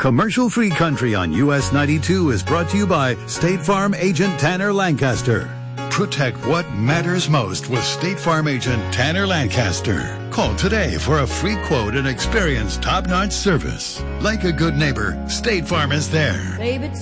Commercial-free country on US 92 is brought to you by State Farm agent Tanner Lancaster. Protect what matters most with State Farm agent Tanner Lancaster. Call today for a free quote and experience top-notch service. Like a good neighbor, State Farm is there. Babe, it's